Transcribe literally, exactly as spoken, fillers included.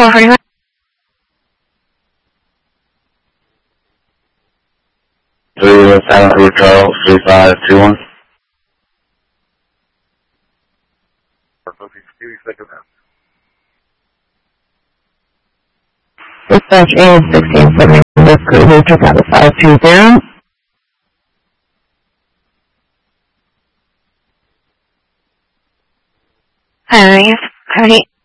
Tower forty-one. three West Island Road, Charles, three five two one. Dispatch A is sixteen seventy, this cruiser took out a five two zero. Hi, yes, Cody.